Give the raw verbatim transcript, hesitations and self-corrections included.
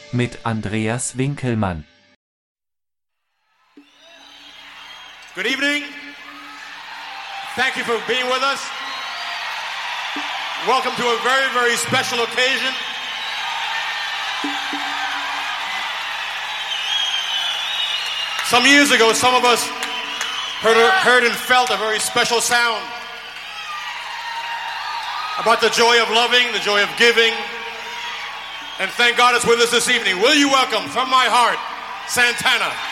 mit Andreas Winkelmann. Good evening. Thank you for being with us. Welcome to a very, very special occasion. Some years ago, some of us heard, heard and felt a very special sound about the joy of loving, the joy of giving, and thank God it's with us this evening. Will you welcome, from my heart, Santana.